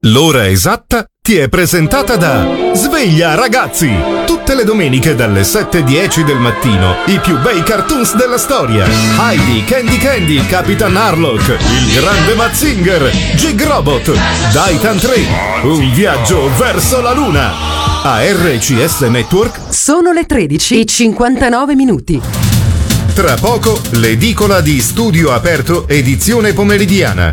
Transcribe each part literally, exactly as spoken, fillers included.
L'ora esatta ti è presentata da Sveglia Ragazzi! Tutte le domeniche dalle sette e dieci del mattino i più bei cartoons della storia. Heidi, Candy Candy, Capitan Harlock, il grande Mazinger, Jig Robot, Daitan tre, un viaggio verso la luna. A R C S Network sono le tredici e cinquantanove minuti. Tra poco l'edicola di Studio Aperto edizione pomeridiana.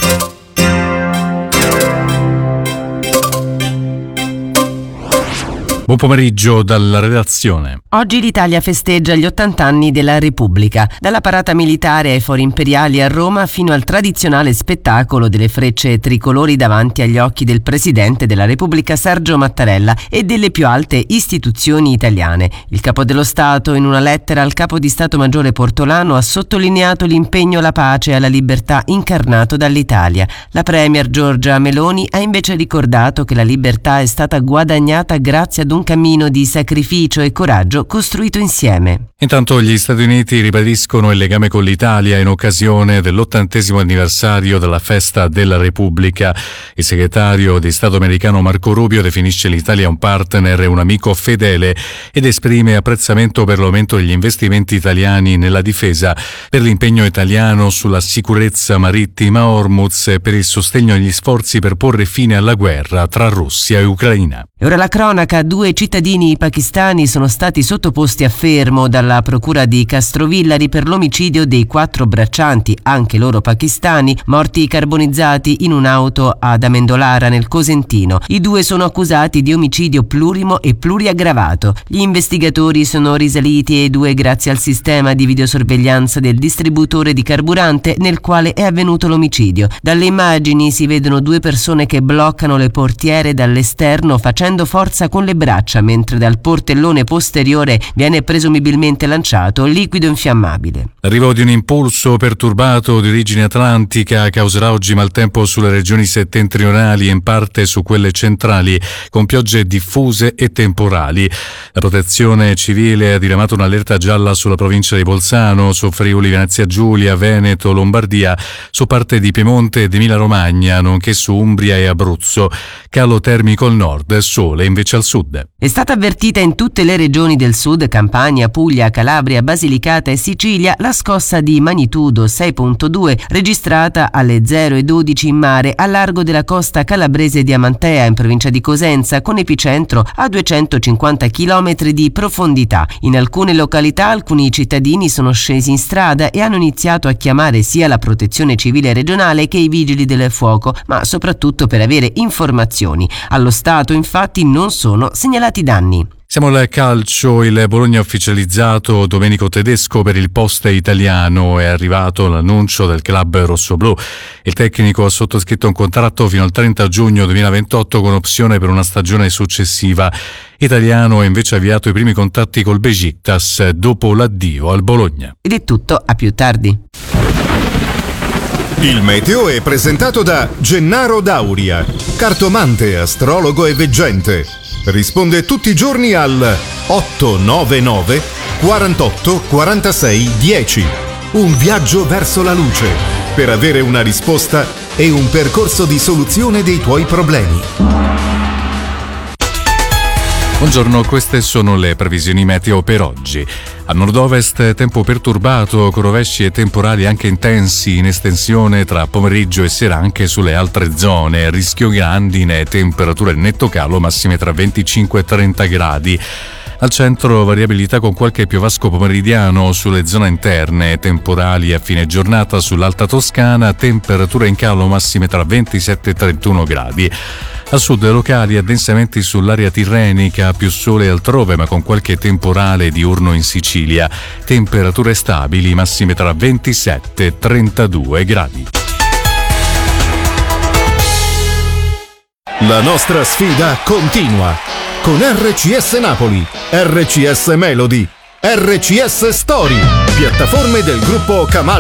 Buon pomeriggio dalla redazione. Oggi l'Italia festeggia gli ottanta anni della Repubblica. Dalla parata militare ai fori imperiali a Roma fino al tradizionale spettacolo delle frecce tricolori davanti agli occhi del Presidente della Repubblica Sergio Mattarella e delle più alte istituzioni italiane. Il Capo dello Stato, in una lettera al Capo di Stato Maggiore Portolano, ha sottolineato l'impegno alla pace e alla libertà incarnato dall'Italia. La Premier Giorgia Meloni ha invece ricordato che la libertà è stata guadagnata grazie ad un cammino di sacrificio e coraggio costruito insieme. Intanto gli Stati Uniti ribadiscono il legame con l'Italia in occasione dell'ottantesimo anniversario della festa della Repubblica. Il segretario di Stato americano Marco Rubio definisce l'Italia un partner e un amico fedele ed esprime apprezzamento per l'aumento degli investimenti italiani nella difesa, per l'impegno italiano sulla sicurezza marittima a Hormuz e per il sostegno agli sforzi per porre fine alla guerra tra Russia e Ucraina. E ora la cronaca: due cittadini pakistani sono stati sottoposti a fermo dalla procura di Castrovillari per l'omicidio dei quattro braccianti, anche loro pakistani, morti carbonizzati in un'auto ad Amendolara nel Cosentino. I due sono accusati di omicidio plurimo e pluriaggravato. Gli investigatori sono risaliti ai due grazie al sistema di videosorveglianza del distributore di carburante nel quale è avvenuto l'omicidio. Dalle immagini si vedono due persone che bloccano le portiere dall'esterno facendo forza con le braccia, mentre dal portellone posteriore viene presumibilmente lanciato liquido infiammabile. L'arrivo di un impulso perturbato di origine atlantica causerà oggi maltempo sulle regioni settentrionali e in parte su quelle centrali, con piogge diffuse e temporali. La Protezione Civile ha diramato un'allerta gialla sulla provincia di Bolzano, su Friuli Venezia Giulia, Veneto, Lombardia, su parte di Piemonte ed Emilia Romagna, nonché su Umbria e Abruzzo. Calo termico al nord, sole invece al sud. È stata avvertita in tutte le regioni del sud, Campania, Puglia, Calabria, Basilicata e Sicilia, la scossa di magnitudo sei virgola due registrata alle zero e dodici in mare a largo della costa calabrese di Amantea in provincia di Cosenza, con epicentro a duecentocinquanta chilometri di profondità. In alcune località alcuni cittadini sono scesi in strada e hanno iniziato a chiamare sia la Protezione Civile regionale che i vigili del fuoco, ma soprattutto per avere informazioni. Allo stato infatti non sono segnalati danni. Siamo al calcio. Il Bologna ha ufficializzato Domenico Tedesco per il post italiano. È arrivato l'annuncio del club rossoblù. Il tecnico ha sottoscritto un contratto fino al trenta giugno duemilaventotto con opzione per una stagione successiva. Italiano ha invece avviato i primi contatti col Besiktas dopo l'addio al Bologna. Ed è tutto, a più tardi. Il meteo è presentato da Gennaro Dauria, cartomante, astrologo e veggente. Risponde tutti i giorni al otto nove nove quarantotto quarantasei dieci. Un viaggio verso la luce per avere una risposta e un percorso di soluzione dei tuoi problemi. Buongiorno, queste sono le previsioni meteo per oggi. A nord-ovest tempo perturbato, con rovesci e temporali anche intensi in estensione tra pomeriggio e sera anche sulle altre zone. Rischio grandine, temperature netto calo, massime tra venticinque e trenta gradi. Al centro variabilità con qualche piovasco pomeridiano sulle zone interne, temporali a fine giornata sull'Alta Toscana, temperature in calo massime tra ventisette e trentuno gradi. A sud locali addensamenti sull'area tirrenica, più sole altrove ma con qualche temporale diurno in Sicilia. Temperature stabili, massime tra ventisette e trentadue gradi. La nostra sfida continua con R C S Napoli, R C S Melody, R C S Story, piattaforme del gruppo Camal